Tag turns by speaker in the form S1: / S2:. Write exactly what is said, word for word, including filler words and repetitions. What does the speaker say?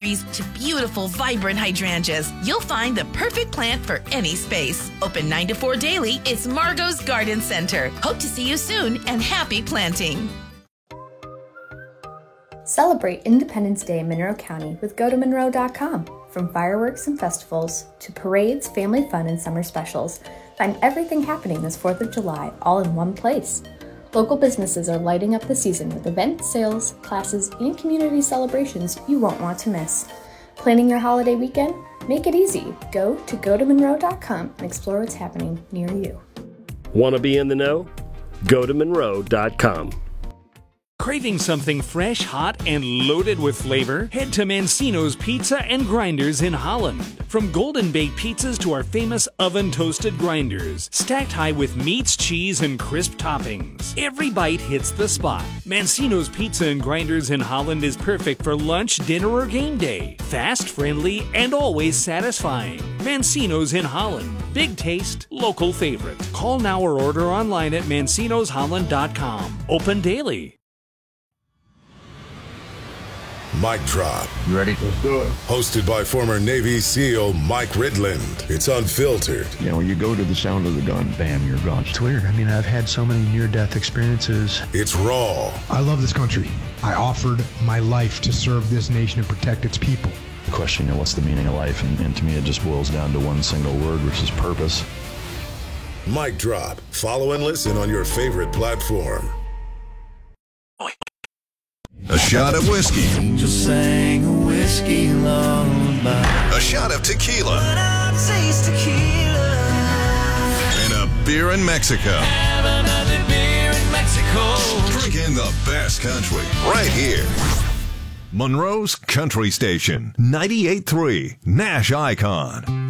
S1: trees to beautiful, vibrant hydrangeas, you'll find the perfect plant for any space. Open nine to four daily, it's Margot's Garden Center. Hope to see you soon and happy planting.
S2: Celebrate Independence Day in Monroe County with go to monroe dot com. From fireworks and festivals to parades, family fun, and summer specials, find everything happening this fourth of July all in one place. Local businesses are lighting up the season with events, sales, classes, and community celebrations you won't want to miss. Planning your holiday weekend? Make it easy. Go to go to monroe dot com and explore what's happening near you.
S3: Want to be in the know? go to monroe dot com.
S4: Craving something fresh, hot, and loaded with flavor? Head to Mancino's Pizza and Grinders in Holland. From golden baked pizzas to our famous oven toasted grinders, stacked high with meats, cheese, and crisp toppings. Every bite hits the spot. Mancino's Pizza and Grinders in Holland is perfect for lunch, dinner, or game day. Fast, friendly, and always satisfying. Mancino's in Holland. Big taste, local favorite. Call now or order online at mancinos holland dot com. Open daily.
S5: Mic Drop.
S6: You ready? Let's do it.
S5: Hosted by former Navy SEAL Mike Ridland. It's unfiltered.
S6: You know, you go to the sound of the gun, bam, you're gone.
S7: It's weird. I mean, I've had so many near-death experiences.
S5: It's raw.
S8: I love this country. I offered my life to serve this nation and protect its people.
S6: The question, you know, what's the meaning of life? And, and to me, it just boils down to one single word, which is purpose.
S5: Mic Drop. Follow and listen on your favorite platform.
S9: A shot of whiskey.
S10: Just sang a whiskey lullaby.
S9: A shot of tequila.
S10: But I taste tequila.
S9: And a beer in Mexico.
S10: Have another beer in Mexico.
S9: Drinking the best country right here. Monroe's Country Station, ninety-eight point three, Nash Icon.